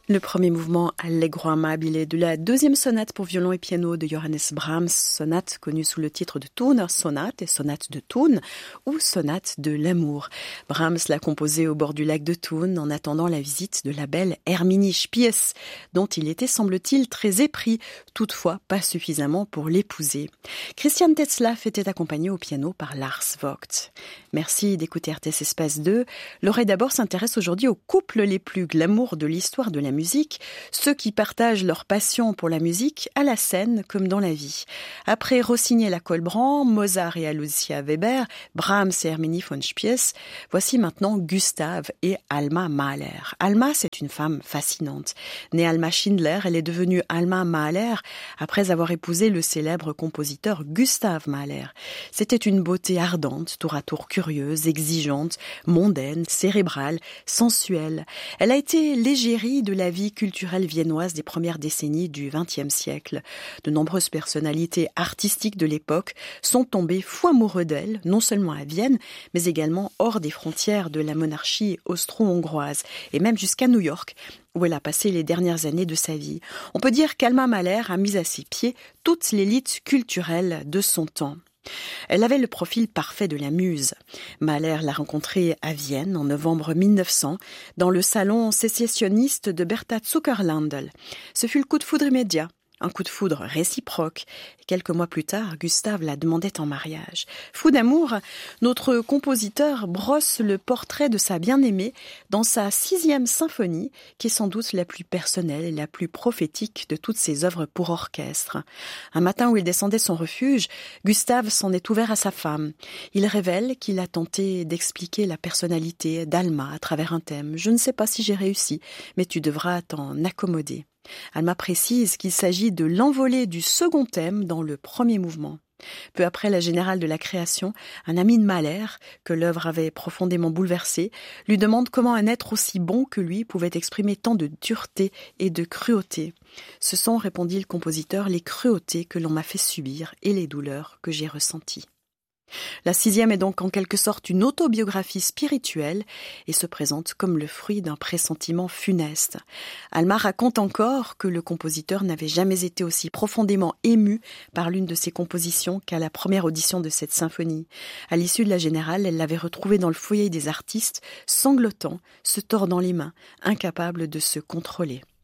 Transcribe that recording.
Le premier mouvement Allegro amabile de la deuxième sonate pour violon et piano de Johannes Brahms, sonate connue sous le titre de Thuner Sonate et sonate de Thun ou sonate de l'amour. Brahms l'a composée au bord du lac de Thun en attendant la visite de la belle Herminie Spies, dont il était semble-t-il très épris, toutefois pas suffisamment pour l'épouser. Christian Tetzlaff était accompagné au piano par Lars Vogt. Merci d'écouter RTS Espace 2. L'oreille d'abord s'intéresse aujourd'hui aux couples les plus glamour de l'histoire de la musique, ceux qui partagent leur passion pour la musique à la scène comme dans la vie. Après Rossini et la Colbrand, Mozart et Aloysia Weber, Brahms et Herminie von Spies, voici maintenant Gustave et Alma Mahler. Alma, c'est une femme fascinante. Née Alma Schindler, elle est devenue Alma Mahler après avoir épousé le célèbre compositeur Gustav Mahler. C'était une beauté ardente, tour à tour curieuse, exigeante, mondaine, cérébrale, sensuelle. Elle a été l'égérie de la vie culturelle viennoise des premières décennies du XXe siècle. De nombreuses personnalités artistiques de l'époque sont tombées fous amoureux d'elle, non seulement à Vienne, mais également hors des frontières de la monarchie austro-hongroise, et même jusqu'à New York, où elle a passé les dernières années de sa vie. On peut dire qu'Alma Mahler a mis à ses pieds toute l'élite culturelle de son temps. Elle avait le profil parfait de la muse. Mahler l'a rencontrée à Vienne en novembre 1900, dans le salon sécessionniste de Bertha Zuckerlandl. Ce fut le coup de foudre immédiat. Un coup de foudre réciproque. Quelques mois plus tard, Gustave la demandait en mariage. Fou d'amour, notre compositeur brosse le portrait de sa bien-aimée dans sa 6e symphonie, qui est sans doute la plus personnelle et la plus prophétique de toutes ses œuvres pour orchestre. Un matin où il descendait son refuge, Gustave s'en est ouvert à sa femme. Il révèle qu'il a tenté d'expliquer la personnalité d'Alma à travers un thème. « Je ne sais pas si j'ai réussi, mais tu devras t'en accommoder. » Alma précise qu'il s'agit de l'envolée du second thème dans le premier mouvement. Peu après la générale de la création, un ami de Mahler, que l'œuvre avait profondément bouleversé, lui demande comment un être aussi bon que lui pouvait exprimer tant de dureté et de cruauté. « Ce sont, répondit le compositeur, les cruautés que l'on m'a fait subir et les douleurs que j'ai ressenties. » La 6e est donc en quelque sorte une autobiographie spirituelle et se présente comme le fruit d'un pressentiment funeste. Alma raconte encore que le compositeur n'avait jamais été aussi profondément ému par l'une de ses compositions qu'à la première audition de cette symphonie. À l'issue de la générale, elle l'avait retrouvé dans le foyer des artistes, sanglotant, se tordant les mains, incapable de se contrôler.